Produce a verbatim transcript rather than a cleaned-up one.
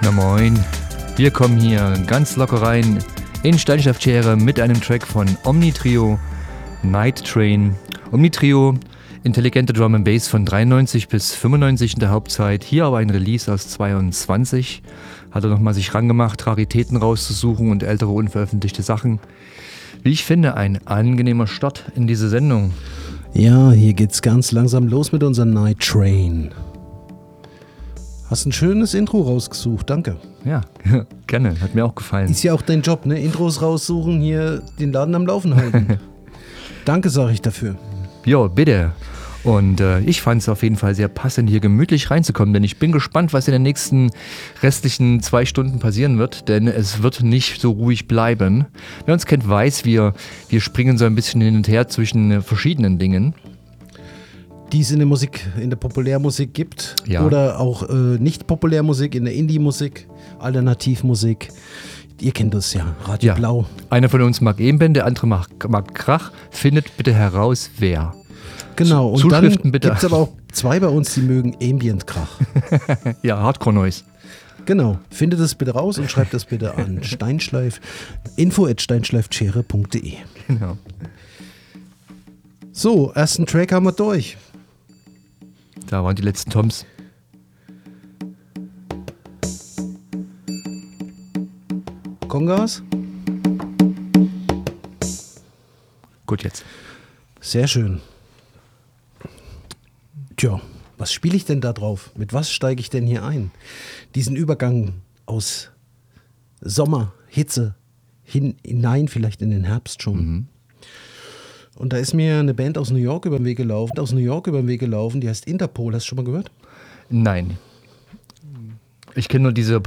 Na moin, wir kommen hier ganz locker rein in Steinschlafchere mit einem Track von Omnitrio, Night Train. Omnitrio, intelligente Drum and Bass von dreiundneunzig bis fünfundneunzig in der Hauptzeit. Hier aber ein Release aus zweiundzwanzig. Hat er nochmal sich rangemacht, Raritäten rauszusuchen und ältere unveröffentlichte Sachen. Wie ich finde, ein angenehmer Start in diese Sendung. Ja, hier geht's ganz langsam los mit unserem Night Train. Hast ein schönes Intro rausgesucht, danke. Ja, gerne, hat mir auch gefallen. Ist ja auch dein Job, ne? Intros raussuchen, hier den Laden am Laufen halten. Danke, sage ich dafür. Jo, bitte. Und äh, ich fand es auf jeden Fall sehr passend, hier gemütlich reinzukommen, denn ich bin gespannt, was in den nächsten restlichen zwei Stunden passieren wird, denn es wird nicht so ruhig bleiben. Wer uns kennt, weiß, wir, wir springen so ein bisschen hin und her zwischen äh, verschiedenen Dingen. Die es in der Musik, in der Populärmusik gibt, Ja. Oder auch äh, nicht Populärmusik, in der Indie-Musik, Alternativmusik. Ihr kennt das ja, Radio Ja. Blau. Einer von uns mag Ebenband, der andere mag, mag Krach. Findet bitte heraus, wer. Genau, und dann Zuschriften bitte. gibt es aber auch zwei bei uns, die mögen Ambient-Krach. Ja, Hardcore Noise. Genau, findet das bitte raus und schreibt das bitte an Steinschleif, info at steinschleifchere punkt de. Genau. So, ersten Track haben wir durch. Da waren die letzten Toms. Kongas? Gut jetzt. Sehr schön. Tja, was spiele ich denn da drauf? Mit was steige ich denn hier ein? Diesen Übergang aus Sommer, Hitze hin, hinein vielleicht in den Herbst schon. Mhm. Und da ist mir eine Band aus New York über den Weg gelaufen, aus New York über den Weg gelaufen, die heißt Interpol. Hast du schon mal gehört? Nein. Ich kenne nur diese